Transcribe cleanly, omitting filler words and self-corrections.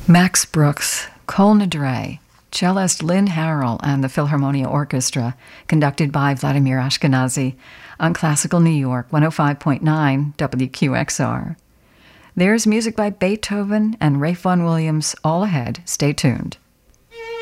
Max Brooks, Kol Nidre, cellist Lynn Harrell and the Philharmonia Orchestra, conducted by Vladimir Ashkenazy, on Classical New York 105.9 WQXR. There's music by Beethoven and Ralph Vaughan Williams all ahead. Stay tuned.